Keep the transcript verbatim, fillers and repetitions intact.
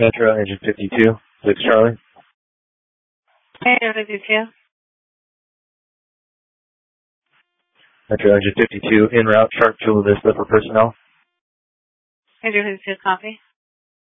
Metro Engine fifty-two, six Charlie. Metro fifty-two. Metro Engine fifty-two, en route, Sharp Chula Vista for personnel. Metro fifty-two, copy.